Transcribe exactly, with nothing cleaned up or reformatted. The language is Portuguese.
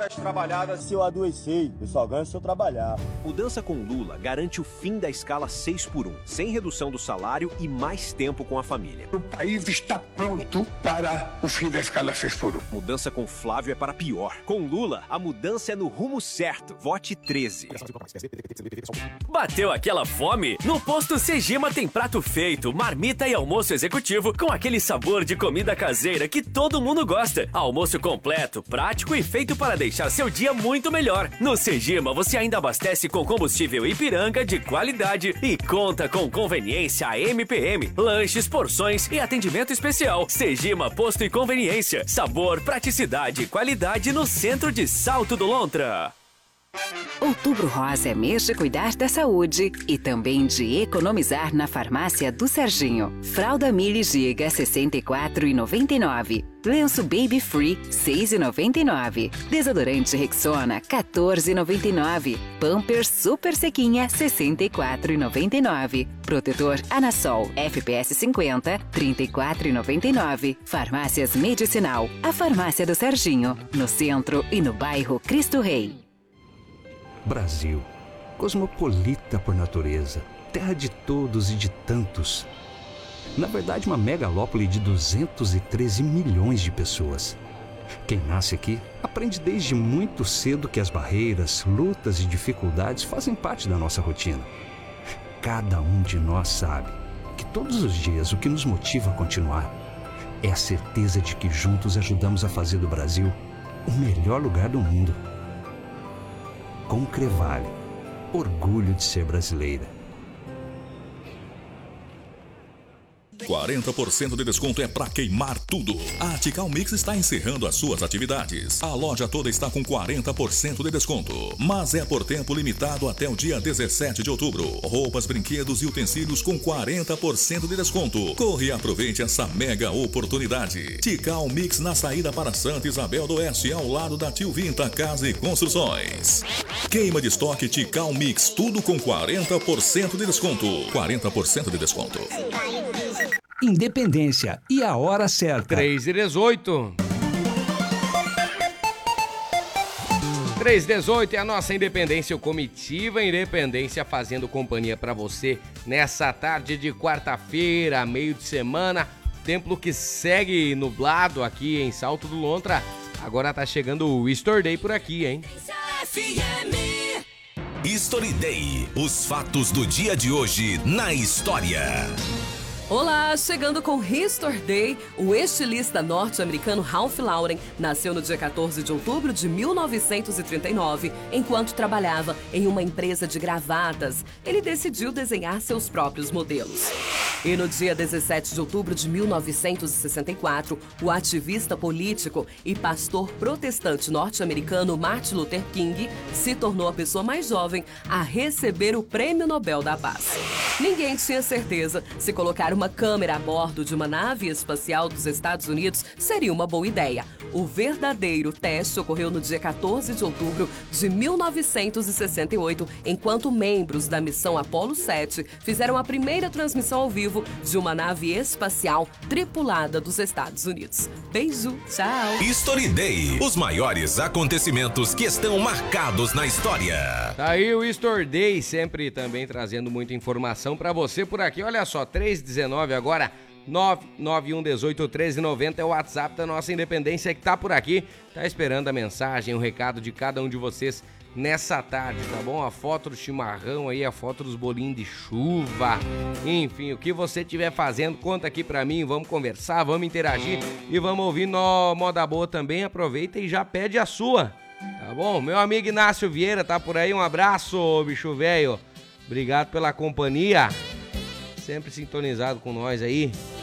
horas trabalhadas. Se eu adoecer, eu só ganho se eu trabalhar. Mudança com Lula garante o fim da escala seis por um, sem redução do salário e mais tempo com a família. O país está pronto para o fim da escala seis por um. Mudança com Flávio é para pior. Com Lula, a mudança é no rumo certo. Vote treze. Bateu aquela fome? No posto Segima tem prato feito, marmita e almoço executivo com aquele sabor de comida caseira que todo mundo gosta. Almoço completo, prático e feito para deixar seu dia muito melhor. No Segima você ainda abastece com combustível Ipiranga de qualidade e conta com conveniência A M P M, lanches, porções e atendimento especial. Segima Posto e Conveniência. Sabor, praticidade e qualidade no centro de Salto do Lontra. Outubro Rosa é mês de cuidar da saúde e também de economizar na farmácia do Serginho. Fralda Mili Giga sessenta e quatro reais e noventa e nove centavos. Lenço Baby Free seis reais e noventa e nove centavos. Desodorante Rexona quatorze reais e noventa e nove centavos. Pampers Super Sequinha sessenta e quatro reais e noventa e nove centavos. Protetor Anasol F P S cinquenta trinta e quatro reais e noventa e nove centavos. Farmácias Medicinal, a farmácia do Serginho, no centro e no bairro Cristo Rei. Brasil, cosmopolita por natureza, terra de todos e de tantos. Na verdade, uma megalópole de duzentos e treze milhões de pessoas. Quem nasce aqui aprende desde muito cedo que as barreiras, lutas e dificuldades fazem parte da nossa rotina. Cada um de nós sabe que todos os dias o que nos motiva a continuar é a certeza de que juntos ajudamos a fazer do Brasil o melhor lugar do mundo. Concrevale, orgulho de ser brasileira. quarenta por cento de desconto é pra queimar tudo. A Tical Mix está encerrando as suas atividades. A loja toda está com quarenta por cento de desconto, mas é por tempo limitado até o dia dezessete de outubro. Roupas, brinquedos e utensílios com quarenta por cento de desconto. Corre e aproveite essa mega oportunidade. Tical Mix na saída para Santa Isabel do Oeste, ao lado da Tio Vinta Casa e Construções. Queima de estoque Tical Mix, tudo com quarenta por cento de desconto. quarenta por cento de desconto. Independência e a hora certa. três e dezoito. três e dezoito é a nossa Independência, o Comitiva Independência fazendo companhia para você nessa tarde de quarta-feira, meio de semana. Templo que segue nublado aqui em Salto do Lontra. Agora tá chegando o History Day por aqui, hein? History Day. Os fatos do dia de hoje na história. Olá, chegando com History Day, o estilista norte-americano Ralph Lauren nasceu no dia quatorze de outubro de mil novecentos e trinta e nove, enquanto trabalhava em uma empresa de gravatas. Ele decidiu desenhar seus próprios modelos. E no dia dezessete de outubro de mil novecentos e sessenta e quatro, o ativista político e pastor protestante norte-americano Martin Luther King se tornou a pessoa mais jovem a receber o Prêmio Nobel da Paz. Ninguém tinha certeza se colocar uma câmera a bordo de uma nave espacial dos Estados Unidos seria uma boa ideia. O verdadeiro teste ocorreu no dia quatorze de outubro de mil novecentos e sessenta e oito, enquanto membros da missão Apollo sete fizeram a primeira transmissão ao vivo de uma nave espacial tripulada dos Estados Unidos. Beijo, tchau! History Day, os maiores acontecimentos que estão marcados na história. Tá aí o History Day, sempre também trazendo muita informação pra você por aqui. Olha só, três e dezenove agora, nove nove um um oito treze noventa é o WhatsApp da nossa Independência que tá por aqui. Tá esperando a mensagem, o recado de cada um de vocês nessa tarde, tá bom? A foto do chimarrão aí, a foto dos bolinhos de chuva. Enfim, o que você estiver fazendo, conta aqui pra mim, vamos conversar, vamos interagir e vamos ouvir no Moda Boa também. Aproveita e já pede a sua, tá bom? Meu amigo Inácio Vieira tá por aí, um abraço, bicho velho. Obrigado pela companhia. Sempre sintonizado com nós aí.